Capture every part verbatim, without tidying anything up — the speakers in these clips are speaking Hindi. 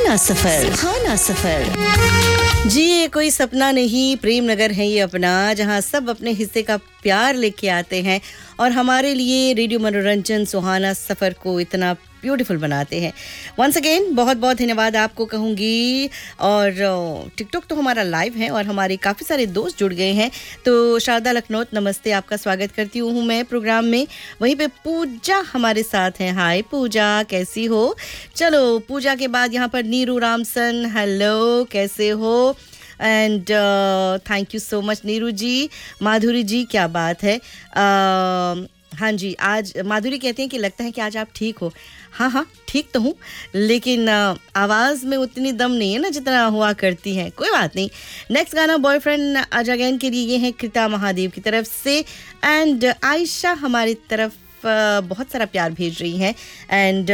सुहाना सफर, सुहाना सफर। जी ये कोई सपना नहीं, प्रेम नगर है ये अपना, जहां सब अपने हिस्से का प्यार लेके आते हैं और हमारे लिए रेडियो मनोरंजन सुहाना सफर को इतना ब्यूटीफुल बनाते हैं। वंस अगेन बहुत बहुत धन्यवाद आपको कहूँगी। और टिकटॉक तो हमारा लाइव है और हमारे काफ़ी सारे दोस्त जुड़ गए हैं। तो शारदा लखनऊ नमस्ते, आपका स्वागत करती हूँ मैं प्रोग्राम में। वहीं पे पूजा हमारे साथ हैं। हाय पूजा, कैसी हो? चलो पूजा के बाद यहाँ पर नीरू रामसन, हेलो, कैसे हो? And thank you so much Neeru जी। माधुरी जी, क्या बात है। uh, हाँ जी, आज माधुरी कहती हैं कि लगता है कि आज आप ठीक हो। हाँ हाँ ठीक तो हूँ, लेकिन आवाज़ में उतनी दम नहीं है ना जितना हुआ करती हैं। कोई बात नहीं। नेक्स्ट गाना बॉयफ्रेंड आज अगेन के लिए ये है कृता महादेव की तरफ से। एंड आयशा हमारी तरफ बहुत सारा प्यार भेज रही हैं। एंड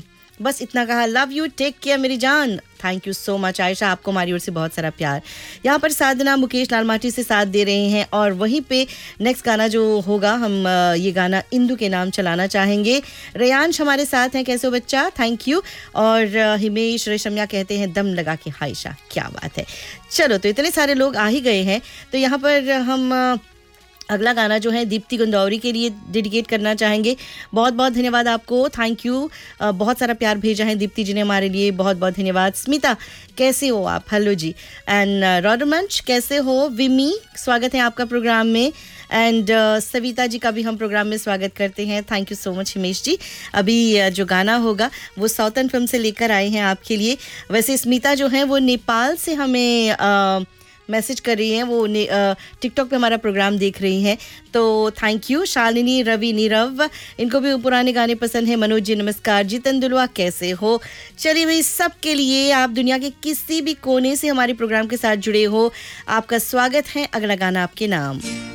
बस इतना कहा, लव यू, टेक केयर मेरी जान। Thank you so much Ayesha, आपको हमारी ओर से बहुत सारा प्यार। यहाँ पर साधना मुकेश लालमाटी से साथ दे रहे हैं। और वहीं पे नेक्स्ट गाना जो होगा, हम ये गाना इंदु के नाम चलाना चाहेंगे। रेयांश हमारे साथ हैं, कैसे हो बच्चा? Thank you. और हिमेश रेशमिया कहते हैं दम लगा के आयशा, क्या बात है। चलो तो इतने सारे लोग आ ही गए हैं, तो यहाँ पर हम अगला गाना जो है दीप्ति गुंदौरी के लिए डेडिकेट करना चाहेंगे। बहुत बहुत धन्यवाद आपको, थैंक यू। बहुत सारा प्यार भेजा है दीप्ति जी ने हमारे लिए, बहुत बहुत धन्यवाद। स्मिता, कैसे हो आप? Hello ji. एंड रॉडमंच, कैसे हो? विमी, स्वागत है आपका प्रोग्राम में। एंड uh, सविता जी का भी हम प्रोग्राम में स्वागत करते हैं। Thank you so much Himesh जी। अभी uh, जो गाना होगा वो साउथर्न फिल्म से लेकर आए हैं आपके लिए। वैसे स्मिता जो है वो नेपाल से हमें uh, मैसेज कर रही हैं, वो टिकटॉक पे हमारा प्रोग्राम देख रही हैं, तो थैंक यू। शालिनी, रवि, नीरव, इनको भी पुराने गाने पसंद है। मनोज जी नमस्कार। जीतन दुलवा, कैसे हो? चलिए भाई, सबके लिए, आप दुनिया के किसी भी कोने से हमारे प्रोग्राम के साथ जुड़े हो, आपका स्वागत है। अगला गाना आपके नाम।